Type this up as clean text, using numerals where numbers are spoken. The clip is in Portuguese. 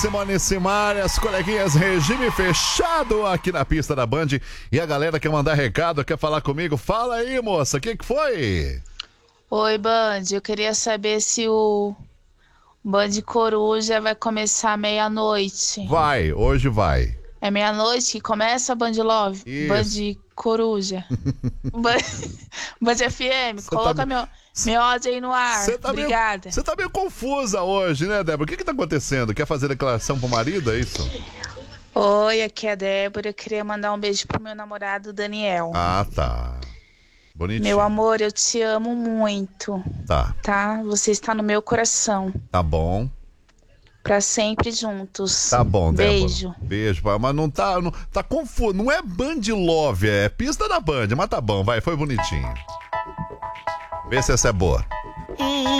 Simone Simari, as coleguinhas regime fechado aqui na pista da Band. E a galera quer mandar recado, quer falar comigo. Fala aí, moça, o que foi? Oi, Band, eu queria saber se o Band Coruja vai começar meia-noite. Vai, hoje vai. É meia-noite que começa a Band Love? Isso. Band Coruja. Band FM, Cê coloca tá... meu áudio aí no ar. Obrigada. Você tá meio confusa hoje, né, Débora? O que tá acontecendo? Quer fazer declaração pro marido, é isso? Oi, aqui é a Débora. Eu queria mandar um beijo pro meu namorado Daniel. Ah, tá. Bonitinho. Meu amor, eu te amo muito. Tá? Você está no meu coração. Tá bom. Pra sempre juntos. Tá bom, Débora. Beijo. Beijo, pai. Mas não tá confuso. Não é Band Love, é pista da Band. Mas tá bom, vai. Foi bonitinho. Vê se essa é boa.